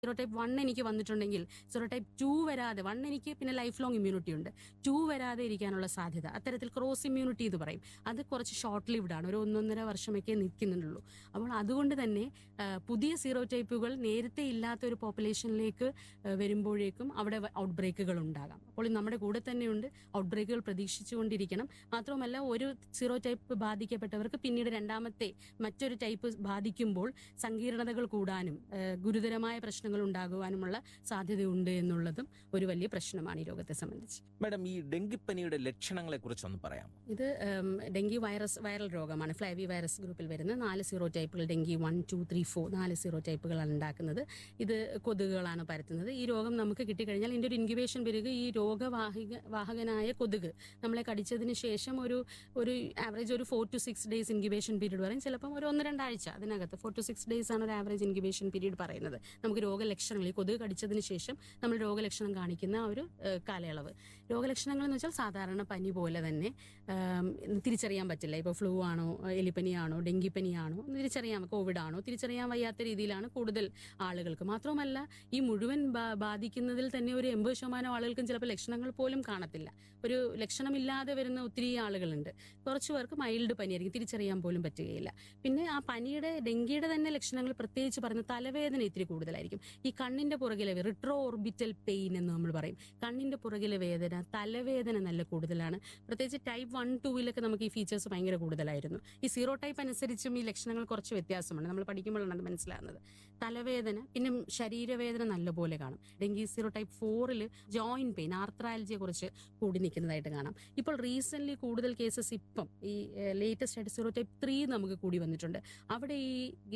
Zero type 1 എനിക്ക് വന്നിട്ടുണ്ടെങ്കിൽ zero type 2 വരാതെ, 1 എനിക്ക് പിന്നെ ലൈഫ് ലോങ് ഇമ്മ്യൂണിറ്റി ഉണ്ട്, 2 വരാതെ ഇരിക്കാനുള്ള സാധ്യത, അത്തരത്തിൽ ക്രോസ് ഇമ്മ്യൂണിറ്റി എന്ന് പറയും, അത് കുറച്ച് ഷോർട്ട് ലിവ്ഡ് ആണ്, ഒരു 1.5 വർഷമൊക്കെ നിൽക്കുന്നുള്ളൂ. അപ്പോൾ അതുകൊണ്ട് തന്നെ പുതിയ സീറോ ടൈപ്പുകൾ നേരത്തെ ഇല്ലാത്ത ഒരു പോപ്പുലേഷനിലേക്ക് വരുമ്പോഴേക്കും അവിടെ ഔട്ട് ബ്രേക്കുകൾ ഉണ്ടാകാം. അപ്പോൾ നമ്മുടെ കൂടെ തന്നെയുണ്ട്, ഔട്ട് ബ്രേക്കുകൾ പ്രതീക്ഷിച്ചുകൊണ്ടിരിക്കണം. മാത്രമല്ല, ഒരു സീറോ ടൈപ്പ് ബാധിക്കപ്പെട്ടവർക്ക് പിന്നീട് രണ്ടാമത്തെ മറ്റൊരു ടൈപ്പ് ബാധിക്കുമ്പോൾ സങ്കീർണതകൾ കൂടാനും ഗുരുതരമായ പ്രശ്നങ്ങൾ ഉണ്ടാകുവാനുമുള്ള സാധ്യതയുണ്ട് എന്നുള്ളതും ഒരു വലിയ പ്രശ്നമാണ് ഈ രോഗത്തെ സംബന്ധിച്ച്. മാഡം, ഈ ഡെങ്കിപ്പനിയുടെ ലക്ഷണങ്ങളെ കുറിച്ച് ഒന്ന് പറയാമോ? ഇത് ഡെങ്കി വൈറൽ രോഗമാണ്. ഫ്ലാവി വൈറസ് ഗ്രൂപ്പിൽ വരുന്ന 4 സീറോ ടൈപ്പുകൾ, ഡെങ്കി 1, 2, 3, 4 4 സീറോ ടൈപ്പുകളാണ് ഉണ്ടാക്കുന്നത്. ഇത് കൊതുകുകളാണ് പരത്തുന്നത്. ഈ രോഗം നമുക്ക് കിട്ടിക്കഴിഞ്ഞാൽ ഇതിൻ്റെ ഒരു ഇൻക്യുബേഷൻ പീരീഡ്, ഈ രോഗവാഹകനായ കൊതുക് നമ്മളെ കടിച്ചതിന് ശേഷം ഒരു ആവറേജ് ഒരു 4 to 6 days ഇൻക്യുബേഷൻ പീരീഡ് പറയും. ചിലപ്പം ഒരു 1-2 ആഴ്ച അതിനകത്ത് 4 to 6 days ആണ് ഒരു ആവറേജ് ഇൻക്യുബേഷൻ പീരീഡ് പറയുന്നത്. നമുക്ക് രോഗലക്ഷണങ്ങൾ, ഈ കൊതുക് കടിച്ചതിന് ശേഷം നമ്മൾ രോഗലക്ഷണം കാണിക്കുന്ന ഒരു കാലയളവ്. രോഗലക്ഷണങ്ങൾ എന്ന് വെച്ചാൽ സാധാരണ പനി പോലെ തന്നെ തിരിച്ചറിയാൻ പറ്റില്ല. ഇപ്പോൾ ഫ്ലൂ ആണോ, എലിപ്പനിയാണോ, ഡെങ്കിപ്പനിയാണോ തിരിച്ചറിയാൻ, കോവിഡ് ആണോ തിരിച്ചറിയാൻ വയ്യാത്ത രീതിയിലാണ് കൂടുതൽ ആളുകൾക്ക്. മാത്രമല്ല, ഈ മുഴുവൻ ബാധിക്കുന്നതിൽ തന്നെ ഒരു 80% ആളുകൾക്കും ചിലപ്പോൾ ലക്ഷണങ്ങൾ പോലും കാണത്തില്ല. ഒരു ലക്ഷണമില്ലാതെ വരുന്ന ഒത്തിരി ആളുകളുണ്ട്. കുറച്ച് പേർക്ക് മൈൽഡ് പനിയായിരിക്കും, തിരിച്ചറിയാൻ പോലും പറ്റുകയില്ല. പിന്നെ ആ ഡെങ്കിയുടെ തന്നെ ലക്ഷണങ്ങൾ പ്രത്യേകിച്ച് പറയുന്ന തലവേദന ഇത്തിരി കൂടുതലായിരിക്കും. ഈ കണ്ണിന്റെ പുറകിലെ റിട്രോ ഓർബിറ്റൽ പെയിൻ എന്ന് നമ്മൾ പറയും, കണ്ണിന്റെ പുറകിലെ വേദന, തലവേദന നല്ല കൂടുതലാണ്. പ്രത്യേകിച്ച് ടൈപ്പ് 1, 2 നമുക്ക് ഈ ഫീച്ചേഴ്സ് ഭയങ്കര കൂടുതലായിരുന്നു. ഈ സീറോ ടൈപ്പ് അനുസരിച്ചും ഈ ലക്ഷണങ്ങൾ കുറച്ച് വ്യത്യാസമാണ്, നമ്മൾ പഠിക്കുമ്പോഴാണ് അത് മനസ്സിലാകുന്നത്. തലവേദന, പിന്നെ ശരീരവേദന നല്ലപോലെ കാണും. Dengue zero type 4 joint pain, ആർത്രാലജിയെ കുറിച്ച് കൂടി നിൽക്കുന്നതായിട്ട് കാണാം. ഇപ്പോൾ റീസെന്റ് കൂടുതൽ കേസസ് ഇപ്പം ഈ ലേറ്റസ്റ്റ് ആയിട്ട് സീറോ ടൈപ്പ് 3 നമുക്ക് കൂടി വന്നിട്ടുണ്ട്. അവിടെ ഈ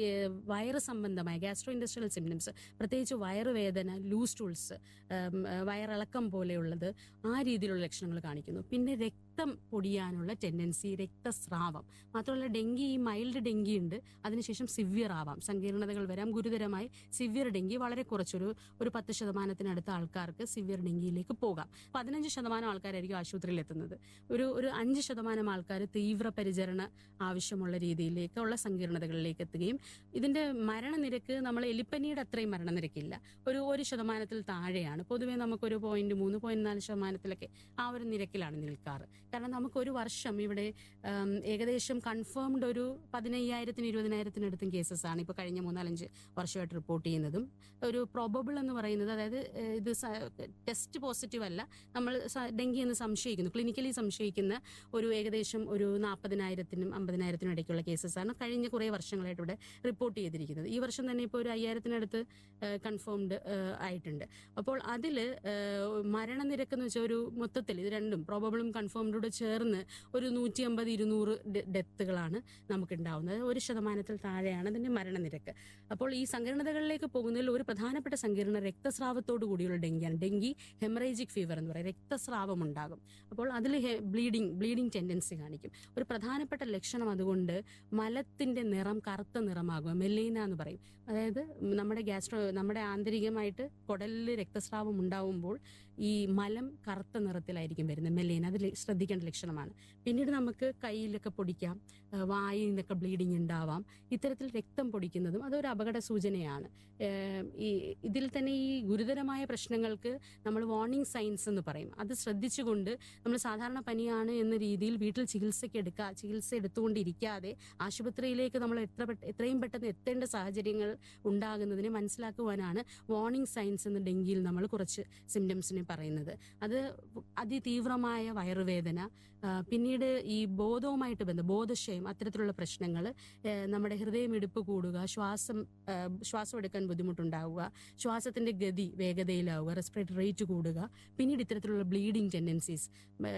വയറ് സംബന്ധമായ ഗാസ്ട്രോ ഇൻഡസ്ട്രിയൽ സിംപ്റ്റംസ്, പ്രത്യേകിച്ച് വയറുവേദന, ലൂസ് ടൂൾസ്, വയറിളക്കം പോലെയുള്ളത്, ആ രീതിയിലുള്ള ലക്ഷണങ്ങൾ കാണിക്കുന്നു. പിന്നെ രക്തം പൊടിയാനുള്ള ടെൻഡൻസി, രക്തസ്രാവം. മാത്രമല്ല, ഡെങ്കി ഈ മൈൽഡ് ഡെങ്കി ഉണ്ട്, അതിനുശേഷം സിവിയർ ആവാം, സങ്കീർണതകൾ വരാം. ഗുരുതരമായി സിവിയർ ഡെങ്കി വളരെ കുറച്ചൊരു 10% ആൾക്കാർക്ക് സിവിയർ ഡെങ്കിയിലേക്ക് പോകാം. 15% ആൾക്കാരായിരിക്കും ആശുപത്രിയിൽ എത്തുന്നത്. ഒരു 5% ആൾക്കാർ തീവ്ര പരിചരണ ആവശ്യമുള്ള രീതിയിലേക്കുള്ള സങ്കീർണതകളിലേക്ക് എത്തുകയും ഇതിന്റെ മരണനിരക്ക് നമ്മൾ എലിപ്പനിയുടെ അത്രയും മരണനിരക്കില്ല, ഒരു 1% താഴെയാണ്. പൊതുവെ നമുക്കൊരു 0.3, 0.4% ആ ഒരു നിരക്കിലാണ് നിൽക്കാറ്. കാരണം നമുക്കൊരു വർഷം ഇവിടെ ഏകദേശം കൺഫേംഡ് ഒരു 15,000-നും 20,000-നും അടുത്തും കേസസ് ആണ് ഇപ്പോൾ കഴിഞ്ഞ 3-4 വർഷമായിട്ട് റിപ്പോർട്ട് ചെയ്യുന്നതും. ഒരു പ്രോബബിൾ എന്ന് പറയുന്നത്, അതായത് ഇത് ടെസ്റ്റ് പോസിറ്റീവ് അല്ല, നമ്മൾ ഡെങ്കി എന്ന് സംശയിക്കുന്നു, ക്ലിനിക്കലി സംശയിക്കുന്ന ഒരു ഏകദേശം ഒരു 40,000-നും 50,000-നും ഇടയ്ക്കുള്ള കേസസ് ആണ് കഴിഞ്ഞ കുറേ വർഷങ്ങളായിട്ട് ഇവിടെ റിപ്പോർട്ട് ചെയ്തിരിക്കുന്നത്. ഈ വർഷം തന്നെ ഇപ്പോൾ ഒരു 5,000-നടുത്ത് കൺഫേംഡ് ആയിട്ടുണ്ട്. അപ്പോൾ അതിൽ മരണനിരക്ക് എന്ന് വെച്ചാൽ ഒരു മൊത്തത്തിൽ ഇത് രണ്ടും പ്രോബബിളും കൺഫേംഡൂടെ ചേർന്ന് ഒരു 150-200 ഡെത്തുകളാണ് നമുക്ക് ഉണ്ടാവുന്നത്. 1% താഴെയാണ് അതിന്റെ മരണനിരക്ക്. അപ്പോൾ ഈ സങ്കീർണതകളിലേക്ക് പോകുന്നതിൽ ഒരു പ്രധാനപ്പെട്ട സങ്കീർണ രക്തസ്രാവത്തോടു കൂടിയുള്ള ഡെങ്കിയാണ്. ഡെങ്കി ഹെമറേജിക് ഫീവർ എന്ന് പറയും, രക്തസ്രാവം ഉണ്ടാകും. അപ്പോൾ അതിൽ ബ്ലീഡിങ് ടെൻഡൻസി കാണിക്കും. ഒരു പ്രധാനപ്പെട്ട ലക്ഷണം അതുകൊണ്ട് മലത്തിന്റെ നിറം കറുത്ത നിറമാകുക, മെല്ലീന എന്ന് പറയും. അതായത് നമ്മുടെ ആന്തരികമായിട്ട് കുടലിൽ രക്തസ്രാവം ഉണ്ടാവുമ്പോൾ ഈ മലം കറുത്ത നിറത്തിലായിരിക്കും വരുന്നത്, മെല്ലീന. അതിൽ ശ്രദ്ധിക്കേണ്ട ലക്ഷണമാണ്. പിന്നീട് നമുക്ക് കയ്യിലൊക്കെ പൊടിക്കാം, വായിൽ നിന്നൊക്കെ ബ്ലീഡിങ് ഉണ്ടാവാം. ഇത്തരത്തിൽ രക്തം പൊടിക്കുന്നതും അതൊരു അപകട സൂചനയാണ്. ഇതിൽ തന്നെ ഈ ഗുരുതരമായ പ്രശ്നങ്ങൾക്ക് നമ്മൾ വാർണിംഗ് സൈൻസ് എന്ന് പറയും. അത് ശ്രദ്ധിച്ചുകൊണ്ട് നമ്മൾ സാധാരണ പനിയാണ് എന്ന രീതിയിൽ വീട്ടിൽ ചികിത്സ എടുത്തുകൊണ്ടിരിക്കാതെ ആശുപത്രിയിലേക്ക് നമ്മൾ എത്രയും പെട്ടെന്ന് എത്തേണ്ട സാഹചര്യങ്ങൾ ഉണ്ടാകുന്നതിനെ മനസ്സിലാക്കുവാനാണ് വാർണിംഗ് സൈൻസ് എന്ന് ഡെങ്കിയിൽ നമ്മൾ കുറച്ച് സിംറ്റംസിനെ പറയുന്നത്. അത് അതിതീവ്രമായ വയറുവേദന, പിന്നീട് ഈ ബോധവുമായിട്ട് ബോധക്ഷയം, അത്തരത്തിലുള്ള പ്രശ്നങ്ങൾ, നമ്മുടെ ഹൃദയമിടിപ്പ് കൂടുക, ശ്വാസം എടുക്കാൻ ബുദ്ധിമുട്ടുണ്ടാവുക, ശ്വാസത്തിന്റെ ഗതി വേഗതയിലാവുക, റെസ്പിറേറ്ററി റേറ്റ് കൂടുക, പിന്നീട് ഇത്തരത്തിലുള്ള ബ്ലീഡിങ് ടെൻഡൻസീസ്,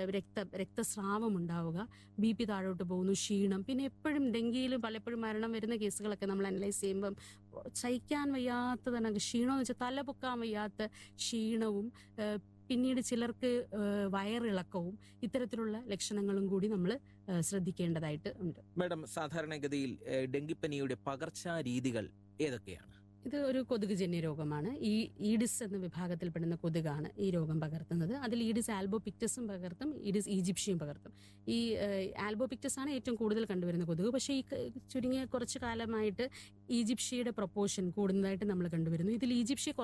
രക്തസ്രാവം ഉണ്ടാവുക, BP താഴോട്ട് പോകുന്നു, ക്ഷീണം. പിന്നെ എപ്പോഴും ഡെങ്കിയിൽ പലപ്പോഴും മരണം വരുന്ന കേസുകളൊക്കെ നമ്മൾ അനലൈസ് ചെയ്യുമ്പം സഹിക്കാൻ വയ്യാത്തതാണ് ക്ഷീണം എന്ന് വെച്ചാൽ തല പൊക്കാൻ വയ്യാത്ത ക്ഷീണവും, പിന്നീട് ചിലർക്ക് വയറിളക്കവും, ഇത്തരത്തിലുള്ള ലക്ഷണങ്ങളും കൂടി നമ്മൾ ശ്രദ്ധിക്കേണ്ടതായിട്ട് ഉണ്ട്. മാഡം, സാധാരണഗതിയിൽ ഡെങ്കിപ്പനിയുടെ പകർച്ചാ രീതികൾ ഏതൊക്കെയാണ്? ഇത് ഒരു കൊതുകുജന്യ രോഗമാണ്. ഈ ഈഡിസ് എന്ന വിഭാഗത്തിൽപ്പെടുന്ന കൊതുകാണ് ഈ രോഗം പകർത്തുന്നത്. അതിൽ ഈഡിസ് ആൽബോപിക്ടസും പകർത്തും, ഈഡിസ് ഈജിപ്ഷ്യയും പകർത്തും. ഈ ആൽബോപിക്ടസ് ആണ് ഏറ്റവും കൂടുതൽ കണ്ടുവരുന്ന കൊതുക്. പക്ഷേ ഈ ചുരുങ്ങിയ കുറച്ചു കാലമായിട്ട് ഈജിപ്ഷ്യയുടെ പ്രൊപ്പോർഷൻ കൂടുന്നതായിട്ട് നമ്മൾ കണ്ടുവരുന്നു. ഇതിൽ ഈജിപ്ഷ്യ